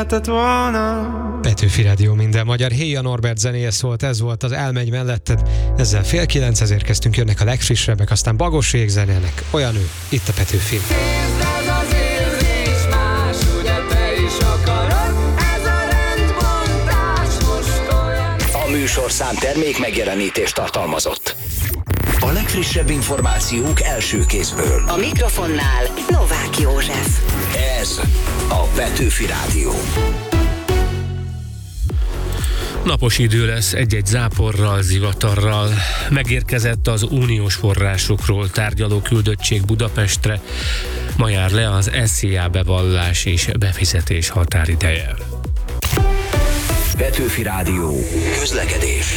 Petőfi Rádió minden magyar. Héja Norbert zenéje szólt, ez volt az Elmegy melletted. Ezzel 8:30 érkeztünk, jönnek a legfrissebbek, aztán Bagos Rég zenének. Olyan ő, itt a Petőfi. A műsorszám termék megjelenítést tartalmazott. A legfrissebb információk első kézből. A mikrofonnál Novák József. Ez a Petőfi Rádió. Napos idő lesz egy-egy záporral, zivatarral. Megérkezett az uniós forrásokról tárgyaló küldöttség Budapestre. Ma jár le az SZIA bevallás és befizetés határideje. Petőfi Rádió. Közlekedés.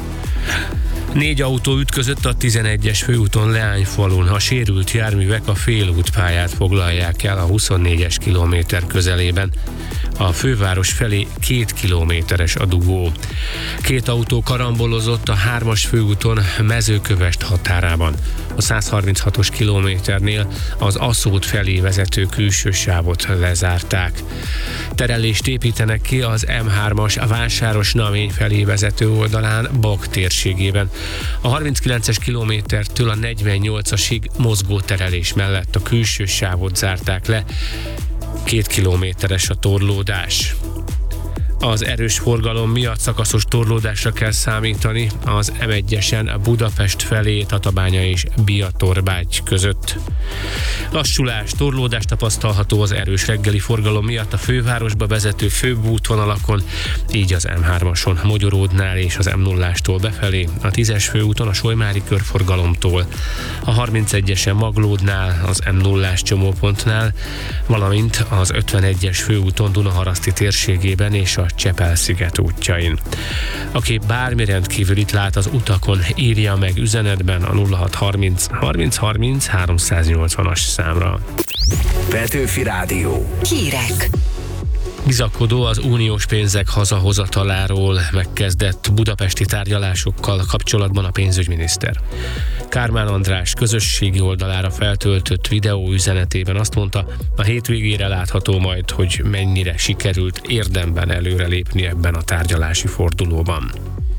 4 autó ütközött a 11-es főúton Leányfalun. A sérült járművek a félútpályát foglalják el a 24-es kilométer közelében. A főváros felé 2 kilométeres a dugó. 2 autó karambolozott a 3-as főúton Mezőkövesd határában. A 136-os kilométernél az Aszód felé vezető külső sávot lezárták. Terelést építenek ki az M3-as Vásáros-Namény felé vezető oldalán Bag térségében. A 39-es kilométertől a 48-asig mozgó terelés mellett a külső sávot zárták le. 2 kilométeres a torlódás. Az erős forgalom miatt szakaszos torlódásra kell számítani az M1-esen Budapest felé Tatabánya és Biatorbágy között. Lassulás, torlódás tapasztalható az erős reggeli forgalom miatt a fővárosba vezető főbb útvonalakon, így az M3-ason Mogyoródnál és az M0-ástól befelé, a 10-es főúton a Solymári körforgalomtól, a 31-esen Maglódnál, az M0-ás csomópontnál, valamint az 51-es főúton Dunaharaszti térségében és a Csepel-sziget útjain. Aki bármi rendkívülit lát az utakon, írja meg üzenetben a 0630 30 30 380-as számra. Petőfi Rádió. Hírek. Bizakodó az uniós pénzek hazahozataláról megkezdett budapesti tárgyalásokkal kapcsolatban a pénzügyminiszter. Kármán András közösségi oldalára feltöltött videóüzenetében azt mondta, a hétvégére látható majd, hogy mennyire sikerült érdemben előrelépni ebben a tárgyalási fordulóban.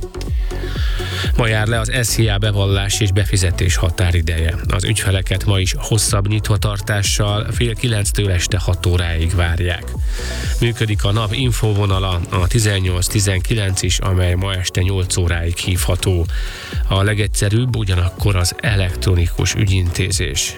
Ma jár le az SZIA bevallás és befizetés határideje. Az ügyfeleket ma is hosszabb nyitvatartással 8:30-től este 6 óráig várják. Működik a NAV infovonala, a 1819 is, amely ma este 8 óráig hívható. A legegyszerűbb ugyanakkor az elektronikus ügyintézés.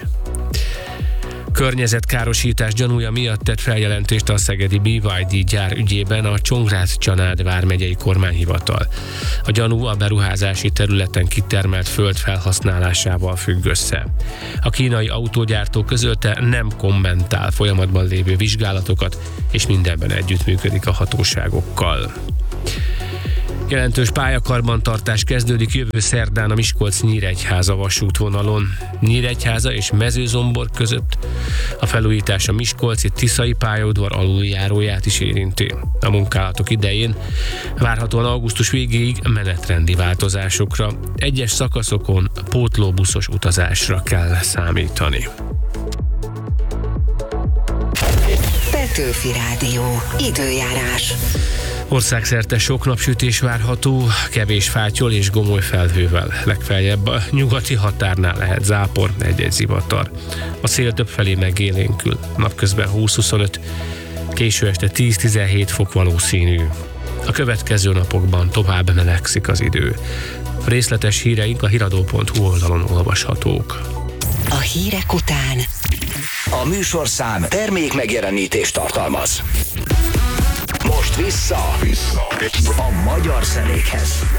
Környezetkárosítás gyanúja miatt tett feljelentést a szegedi BYD gyár ügyében a Csongrád-Csanád vármegyei kormányhivatal. A gyanú a beruházási területen kitermelt föld felhasználásával függ össze. A kínai autógyártó közölte, nem kommentál folyamatban lévő vizsgálatokat, és mindenben együttműködik a hatóságokkal. Jelentős pályakarbantartás kezdődik jövő szerdán a Miskolc-Nyíregyháza vasútvonalon. Nyíregyháza és Mezőzombor között. A felújítás a miskolci Tiszai pályaudvar aluljáróját is érinti. A munkálatok idején várhatóan augusztus végéig menetrendi változásokra, egyes szakaszokon pótlóbuszos utazásra kell számítani. Petőfi Rádió. Időjárás. Országszerte sok napsütés várható, kevés fátyol és gomoly felhővel. Legfeljebb a nyugati határnál lehet zápor, egy-egy zivatar. A szél többfelé megélénkül, napközben 20-25, késő este 10-17 fok valószínű. A következő napokban tovább melegszik az idő. A részletes híreink a hiradó.hu oldalon olvashatók. A hírek után A műsorszám termék megjelenítést tartalmaz. Most vissza a magyar zenékhez.